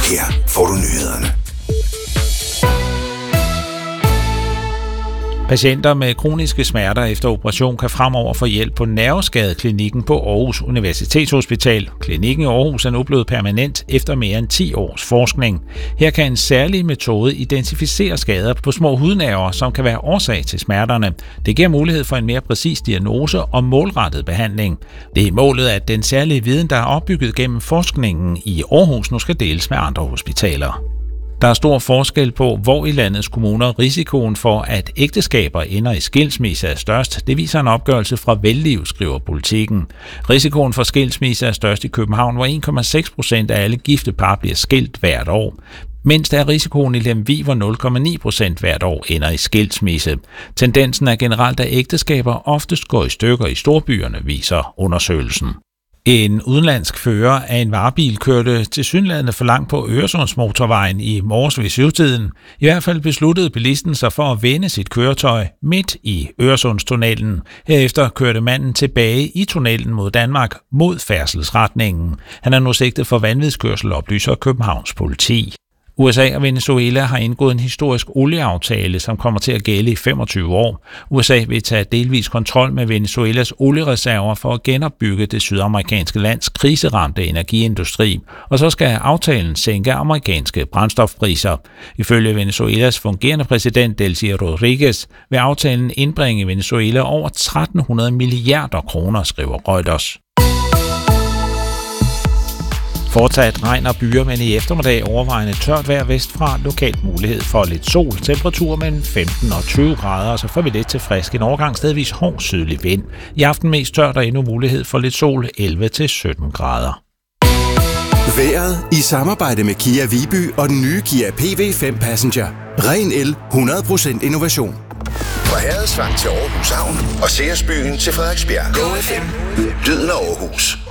Her får du nyhederne. Patienter med kroniske smerter efter operation kan fremover få hjælp på Nerveskadeklinikken på Aarhus Universitetshospital. Klinikken i Aarhus er nu blevet permanent efter mere end 10 års forskning. Her kan en særlig metode identificere skader på små hudnerver, som kan være årsag til smerterne. Det giver mulighed for en mere præcis diagnose og målrettet behandling. Det er målet, at den særlige viden, der er opbygget gennem forskningen i Aarhus, nu skal deles med andre hospitaler. Der er stor forskel på, hvor i landets kommuner risikoen for, at ægteskaber ender i skilsmisse er størst. Det viser en opgørelse fra Velliv, skriver Politiken. Risikoen for skilsmisse er størst i København, hvor 1,6% af alle gifte par bliver skilt hvert år. Mindst er risikoen i Lemvig, hvor 0,9% hvert år ender i skilsmisse. Tendensen er generelt, at ægteskaber oftest går i stykker i storbyerne, viser undersøgelsen. En udenlandsk fører af en varebil kørte tilsyneladende for langt på Øresundsmotorvejen i morges ved syvtiden. I hvert fald besluttede bilisten sig for at vende sit køretøj midt i Øresundstunnelen. Herefter kørte manden tilbage i tunnelen mod Danmark mod færdselsretningen. Han er nu sigtet for vanvidskørsel, oplyser Københavns politi. USA og Venezuela har indgået en historisk olieaftale, som kommer til at gælde i 25 år. USA vil tage delvis kontrol med Venezuelas oliereserver for at genopbygge det sydamerikanske lands kriseramte energiindustri, og så skal aftalen sænke amerikanske brændstofpriser. Ifølge Venezuelas fungerende præsident Delcy Rodriguez vil aftalen indbringe Venezuela over 1.300 milliarder kroner, skriver Reuters. Fortsat regn og byer, men i eftermiddag overvejende tørt vejr vestfra, lokalt mulighed for lidt sol, temperatur mellem 15 og 20 grader, og så får vi lidt til frisk en overgang stedvis hård sydlig vind. I aften mest tørt og endnu mulighed for lidt sol, 11-17 grader. Vejret i samarbejde med Kia Viby og den nye Kia PV5 Passenger. Ren el, 100% innovation. Fra Herredsvang til Aarhus Havn og Seersbyen til Frederiksbjerg. Go FM. Lyden af Aarhus.